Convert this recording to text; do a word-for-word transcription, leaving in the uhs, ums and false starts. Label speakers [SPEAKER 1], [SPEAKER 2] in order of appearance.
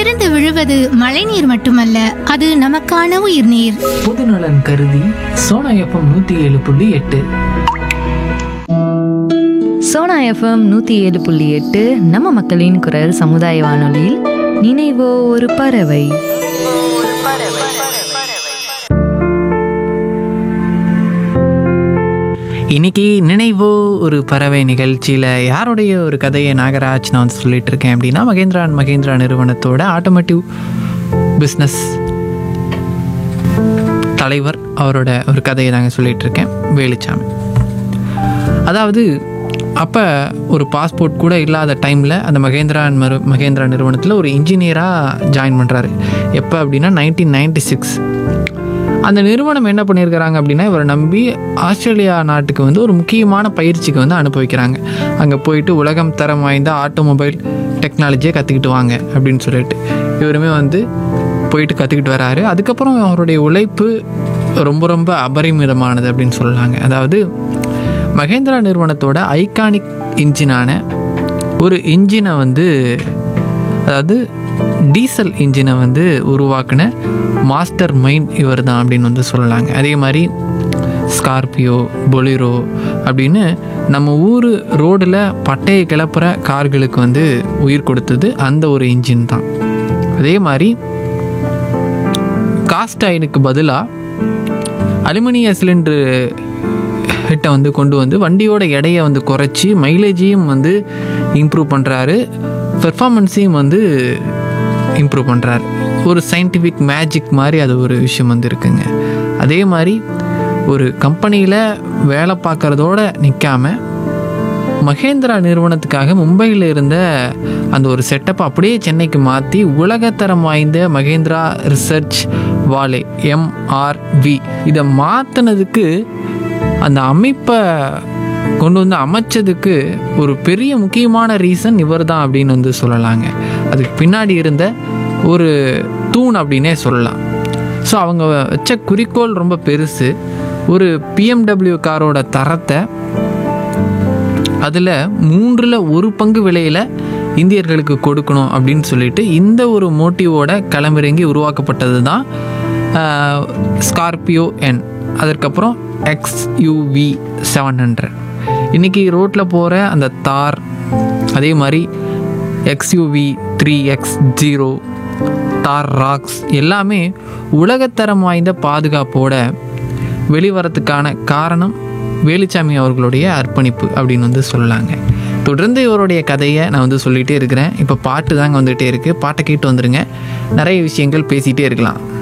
[SPEAKER 1] வானிலிருந்து விழுவது மழைநீர் மட்டுமல்ல, அது நமக்கான உயிர்நீர்.
[SPEAKER 2] பொதுநலன் கருதி சோனா எஃப்எம் நூத்தி ஏழு புள்ளி எட்டு.
[SPEAKER 3] சோனா எஃப்எம் நூற்றி ஏழு புள்ளி எட்டு நம்ம மக்களின் குரல் சமுதாய வானொலியில் நினைவோ ஒரு பறவை.
[SPEAKER 2] இன்னைக்கு நினைவோ ஒரு பறவை நிகழ்ச்சியில் யாருடைய ஒரு கதையை நாகராஜ் நான் வந்து சொல்லிட்டு இருக்கேன் அப்படின்னா, மகேந்திரா அண்ட் மகேந்திரா நிறுவனத்தோட ஆட்டோமேட்டிவ் பிஸ்னஸ் தலைவர் அவரோட ஒரு கதையை நாங்கள் சொல்லிகிட்டு இருக்கேன், வேலுச்சாமி. அதாவது அப்போ ஒரு பாஸ்போர்ட் கூட இல்லாத டைமில் அந்த மகேந்திரா அண்ட் மரு மகேந்திரா நிறுவனத்தில் ஒரு இன்ஜினியராக ஜாயின் பண்ணுறாரு. எப்போ அப்படின்னா நைன்டீன் நைன்டி சிக்ஸ். அந்த நிறுவனம் என்ன பண்ணியிருக்கிறாங்க அப்படின்னா, இவரை நம்பி ஆஸ்திரேலியா நாட்டுக்கு வந்து ஒரு முக்கியமான பயிற்சிக்கு வந்து அனுப்பி வைக்கிறாங்க. அங்கே போயிட்டு உலகம் தரம் வாய்ந்த ஆட்டோமொபைல் டெக்னாலஜியை கற்றுக்கிட்டு வாங்க அப்படின்னு சொல்லிட்டு இவருமே வந்து போயிட்டு கற்றுக்கிட்டு வராரு. அதுக்கப்புறம் அவருடைய உழைப்பு ரொம்ப ரொம்ப அபரிமிதமானது அப்படின்னு சொல்லலாங்க. அதாவது மகேந்திரா நிறுவனத்தோட ஐகானிக் இன்ஜினான ஒரு இன்ஜினை வந்து, அதாவது டீசல் இன்ஜினை வந்து உருவாக்குன மாஸ்டர் மைண்ட் இவர் தான் அப்படின்னு வந்து சொல்லலாங்க. அதே மாதிரி ஸ்கார்பியோ, பொலிரோ அப்படின்னு நம்ம ஊர் ரோடில் பட்டையை கிளப்புற கார்களுக்கு வந்து உயிர் கொடுத்தது அந்த ஒரு இன்ஜின் தான். அதே மாதிரி காஸ்ட் அயனுக்கு பதிலாக அலுமினிய சிலிண்டரு கிட்ட வந்து கொண்டு வந்து வண்டியோட எடையை வந்து குறைச்சி மைலேஜையும் வந்து இம்ப்ரூவ் பண்ணுறாரு, பெர்ஃபார்மன்ஸையும் வந்து இம்ப்ரூவ் பண்ணுறாரு. ஒரு சயின்டிஃபிக் மேஜிக் மாதிரி அது ஒரு விஷயம் வந்து இருக்குங்க. அதே மாதிரி ஒரு கம்பெனியில் வேலை பார்க்குறதோட நிற்காம மகேந்திரா நிறுவனத்துக்காக மும்பையில் இருந்த அந்த ஒரு செட்டப்பை அப்படியே சென்னைக்கு மாற்றி உலகத்தரம் வாய்ந்த மகேந்திரா ரிசர்ச் வாலே எம்ஆர்வி இதை மாற்றினதுக்கு, அந்த அமைப்பை கொண்டு வந்து அமைச்சதுக்கு ஒரு பெரிய முக்கியமான ரீசன் இவர் தான் அப்படின்னு வந்து சொல்லலாங்க. அதுக்கு பின்னாடி இருந்த ஒரு தூண் அப்படின்னே சொல்லலாம். ஸோ அவங்க வச்ச குறிக்கோள் ரொம்ப பெருசு. ஒரு பிஎம்டபிள்யூ காரோட தரத்தை அதில் மூன்றில் ஒரு பங்கு விலையில் இந்தியர்களுக்கு கொடுக்கணும் அப்படின்னு சொல்லிட்டு இந்த ஒரு மோட்டிவோட களமிறங்கி உருவாக்கப்பட்டது தான் ஸ்கார்பியோ என், அதற்கப்புறம் எக்ஸ்யூவி செவன் ஹண்ட்ரட். இன்றைக்கி ரோட்டில் போகிற அந்த தார், அதே மாதிரி எக்ஸ்யூவி த்ரீ எக்ஸ் ஜீரோ, தார் ராக்ஸ் எல்லாமே உலகத்தரம் வாய்ந்த பாதுகாப்போட வெளிவரத்துக்கான காரணம் வேலுச்சாமி அவர்களுடைய அர்ப்பணிப்பு அப்படின்னு வந்து சொல்லலாங்க. தொடர்ந்து இவருடைய கதையை நான் வந்து சொல்லிகிட்டே இருக்கிறேன். இப்போ பாட்டு தாங்க வந்துகிட்டே இருக்குது. பாட்டை கேட்டு வந்துடுங்க, நிறைய விஷயங்கள் பேசிகிட்டே இருக்கலாம்.